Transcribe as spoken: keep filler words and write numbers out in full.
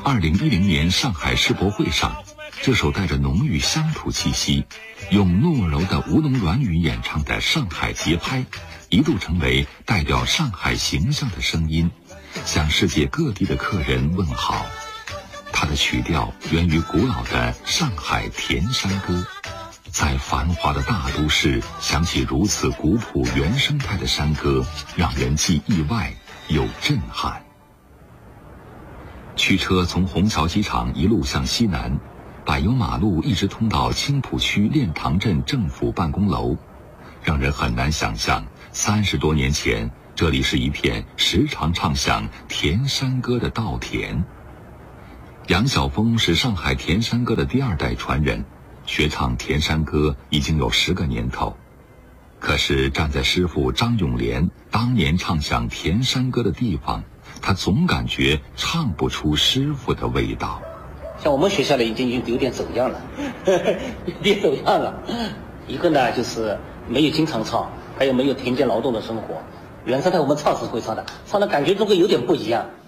二零一零年上海世博会上，这首带着浓郁乡土气息，用糯柔的吴侬软语演唱的上海节拍，一度成为代表上海形象的声音，向世界各地的客人问好。它的曲调源于古老的上海田山歌，在繁华的大都市响起如此古朴原生态的山歌，让人既意外又震撼。驱车从虹桥机场一路向西南，柏油马路一直通到青浦区练塘镇政府办公楼，让人很难想象三十多年前这里是一片时常唱响田山歌的稻田。杨晓峰是上海田山歌的第二代传人，学唱田山歌已经有十个年头。可是站在师傅张永莲当年唱响田山歌的地方，他总感觉唱不出师傅的味道。 像我们学校里已经有点走样了，有点走样了。一个呢就是没有经常唱，还有没有田间劳动的生活。原生态我们唱是会唱的，唱的感觉中会有点不一样。